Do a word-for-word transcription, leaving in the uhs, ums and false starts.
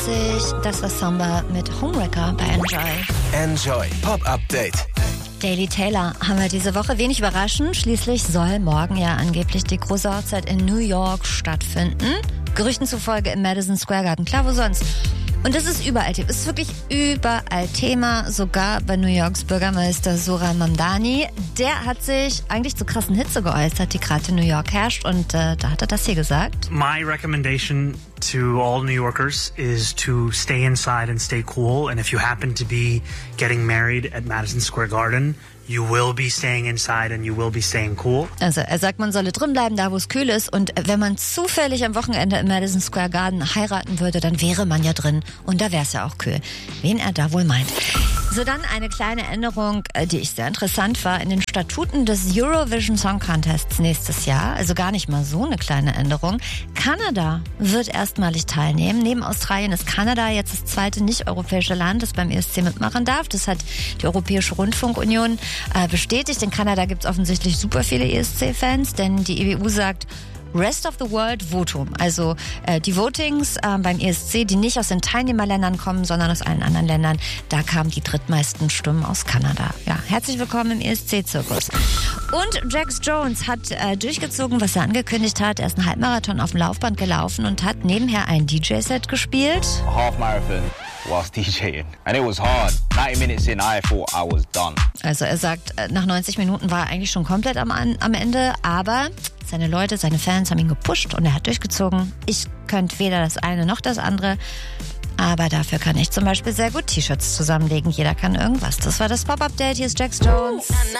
Das war Samba mit Homewrecker bei Enjoy. Enjoy Pop Update. Daily Taylor haben wir diese Woche. Wenig überraschend. Schließlich soll morgen ja angeblich die große Hochzeit in New York stattfinden. Gerüchten zufolge im Madison Square Garden. Klar, wo sonst? Und das ist überall Thema. Es ist wirklich überall Thema, sogar bei New Yorks Bürgermeister Zohran Mamdani. Der hat sich eigentlich zu krassen Hitze geäußert, die gerade in New York herrscht. Und äh, da hat er das hier gesagt. My recommendation to all New Yorkers is to stay inside and stay cool. And if you happen to be getting married at Madison Square Garden, you will be staying inside and you will be staying cool. Also er sagt, man solle drin bleiben, da wo es kühl ist. Und wenn man zufällig am Wochenende im Madison Square Garden heiraten würde, dann wäre man ja drin. Und da wäre es ja auch kühl. Wen er da wohl meint. So, dann eine kleine Änderung, die ich sehr interessant war. In den Statuten des Eurovision Song Contests nächstes Jahr, also gar nicht mal so eine kleine Änderung. Kanada wird erstmalig teilnehmen. Neben Australien ist Kanada jetzt das zweite nicht-europäische Land, das beim E S C mitmachen darf. Das hat die Europäische Rundfunkunion äh, bestätigt. In Kanada gibt es offensichtlich super viele E S C-Fans, denn die E B U sagt, Rest of the World Votum, also äh, die Votings äh, beim E S C, die nicht aus den Teilnehmerländern kommen, sondern aus allen anderen Ländern, da kamen die drittmeisten Stimmen aus Kanada. Ja, herzlich willkommen im E S C-Zirkus. Und Jax Jones hat äh, durchgezogen, was er angekündigt hat. Er ist einen Halbmarathon auf dem Laufband gelaufen und hat nebenher ein D J-Set gespielt. Half marathon whilst DJing and it was hard. ninety minutes in, I thought I was done. Also er sagt, nach neunzig Minuten war er eigentlich schon komplett am, am Ende, aber seine Leute, seine Fans haben ihn gepusht und er hat durchgezogen. Ich könnte weder das eine noch das andere, aber dafür kann ich zum Beispiel sehr gut T-Shirts zusammenlegen. Jeder kann irgendwas. Das war das Pop-Update. Hier ist Jax Jones.